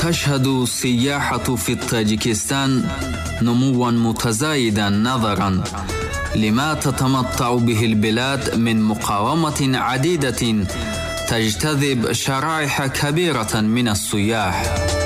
تشهد السياحة في طاجيكستان نمواً متزايداً نظراً لما تتمتع به البلاد من مقاومة عديدة تجتذب شرائح كبيرة من السياح.